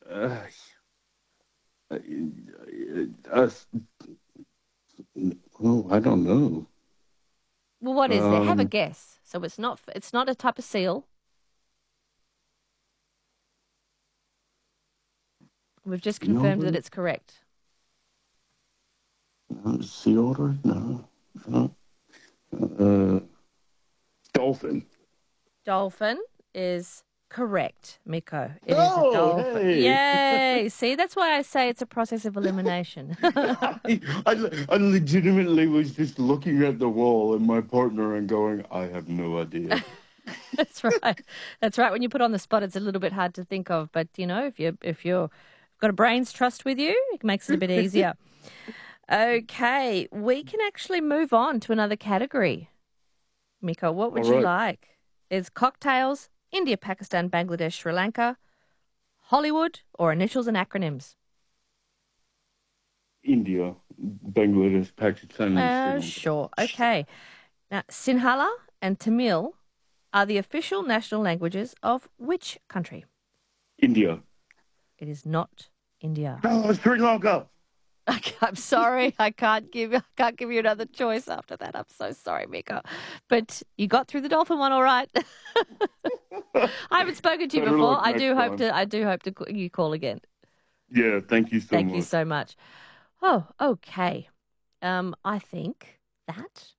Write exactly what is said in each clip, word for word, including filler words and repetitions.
Uh, uh, uh, oh, I don't know. Well, what is there? Have a Um, guess. So it's not it's not a type of seal. We've just Sea confirmed that otter? it's correct. No, sea otter? No. No. Uh, dolphin. Dolphin is correct, Miko. It is a Oh, dolphin. hey! Yay! See, that's why I say it's a process of elimination. I, I, I legitimately was just looking at the wall and my partner and going, I have no idea. That's right. That's right. When you put on the spot, it's a little bit hard to think of. But you know, if you if you're got a brain's trust with you, it makes it a bit easier. Okay, we can actually move on to another category. Miko, what All would you right. like? Is cocktails, India, Pakistan, Bangladesh, Sri Lanka, Hollywood, or initials and acronyms? India, Bangladesh, Pakistan, and Sri Uh, Lanka. sure. Okay. Now, Sinhala and Tamil are the official national languages of which country? India. It is not India. Oh, Sri Lanka. I'm sorry, I can't give I can't give you another choice after that. I'm so sorry, Mika. But you got through the dolphin one all right. I haven't spoken to you Better before. luck I do next hope time. to I do hope to c- you call again. Yeah, thank you so Thank you much. so much. Oh, okay. Um, I think that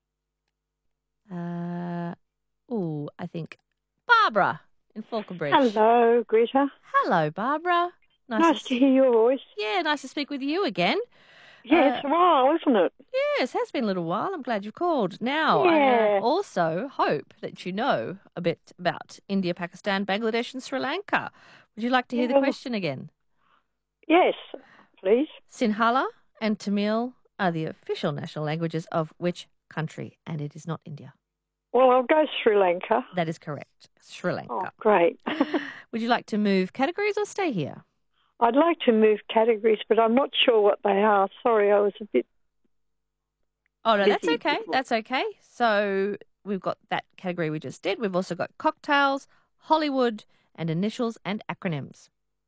uh oh, I think Barbara in Falconbridge. Hello, Greta. Hello, Barbara. Nice to Nice to s- hear your voice. yeah, nice to speak with you again. Yeah, it's Uh, a while, isn't it? yes, has been a little while. I'm glad you've called. Now, I uh, Yeah. also hope that you know a bit about India, Pakistan, Bangladesh, and Sri Lanka. Would you like to hear the Yeah. question again? Yes, please. Sinhala and Tamil are the official national languages of which country? And it is not India. Well, I'll go Sri Lanka. That is correct. Sri Oh, Lanka. great. Would you like to move categories or stay here? I'd like to move categories, but I'm not sure what they are. Sorry, I was a bit Oh, no, that's busy okay. before. That's okay. So we've got that category we just did. We've also got cocktails, Hollywood, and initials and acronyms.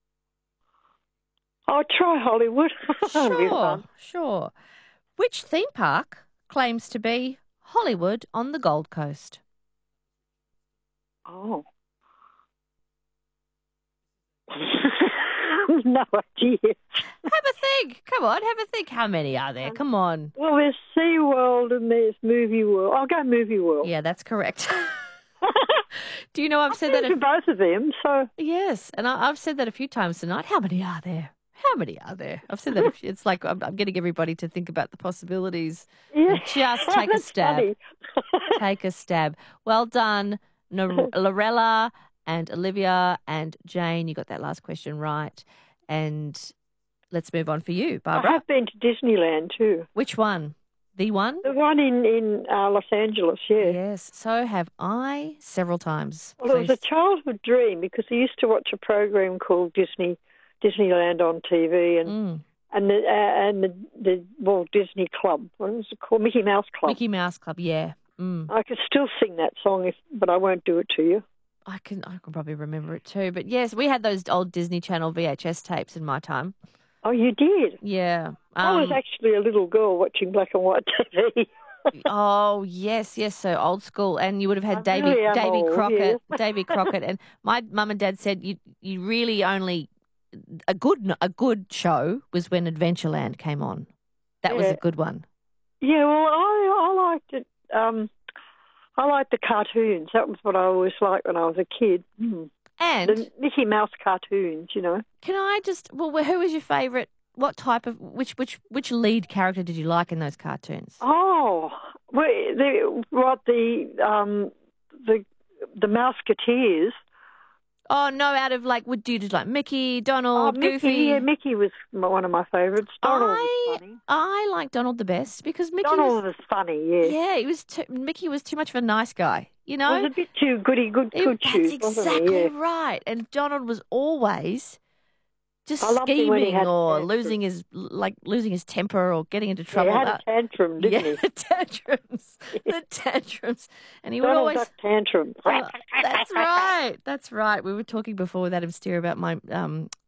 I'll try Hollywood. That'll be Sure, fun. sure. Which theme park claims to be Hollywood on the Gold Coast? Oh. No idea. Have a think. Come on, have a think. How many are there? Come on. Well, there's SeaWorld and there's Movie World. I'll go Movie World. Yeah, that's correct. Do you know I've I've said been that? to A, both of them, so yes, and I, I've said that a few times tonight. How many are there? How many are there? I've said that. A few, it's like I'm, I'm getting everybody to think about the possibilities. yeah, And just take a that's stab. funny. Take a stab. Well done, Nor- Lorella and Olivia and Jane. You got that last question right. And let's move on for you, I Barbara. have been to Disneyland too. Which one? The one? The one in in uh, Los Angeles, yeah. Yes, so have I several times. Well, it was a Please. childhood dream because I used to watch a program called Disney Disneyland on T V, and Mm. and the uh, and the, the Walt Disney Club. What was it called? Mickey Mouse Club. Mickey Mouse Club, yeah. Mm. I could still sing that song, if, but I won't do it to you. I can I can probably remember it too. But yes, we had those old Disney Channel V H S tapes in my time. Oh, you did. Yeah. I was Um, actually a little girl watching black and white T V. oh yes, yes, so old school. And you would have had I Davy really am Davy old, Crockett. yeah. Davy Crockett and my mum and dad said you you really only a good a good show was when Adventureland came on. That was Yeah. a good one. Yeah, well, I I liked it. Um, I liked the cartoons. That was what I always liked when I was a kid. Mm. And The Mickey Mouse cartoons, you know. can I just well who was your favourite what type of which which which lead character did you like in those cartoons? Oh, well, the, what the um the the Mouseketeers. Oh no, out of like would you just like Mickey, Oh, Donald, Mickey. Goofy? Yeah, Mickey was m- one of my favourites. Donald I was funny. I like Donald the best because Mickey Donald was was funny. Yeah, yeah, he was too, Mickey was too much of a nice guy, you he know. was a bit too goody good He- good that's shoes, wasn't he? exactly Yeah. right. And Donald was always just I loved him when he scheming had or tantrums. losing his like losing his temper or getting into Yeah, trouble. he had Uh, a tantrum, didn't yeah, he? the tantrums, the tantrums, and he would Donald always. Duck tantrum. Uh, that's right. That's right. We were talking before with Adam Steer about my um